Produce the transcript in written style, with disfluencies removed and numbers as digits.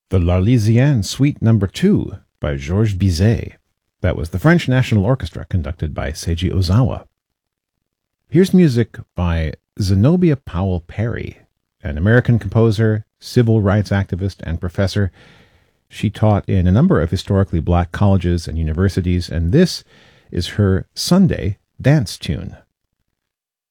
The L'Arlésienne Suite No. 2 by Georges Bizet. That was the French National Orchestra conducted by Seiji Ozawa. Here's music by Zenobia Powell Perry, an American composer, civil rights activist, and professor. She taught in a number of historically black colleges and universities, and this is her Sunday dance tune.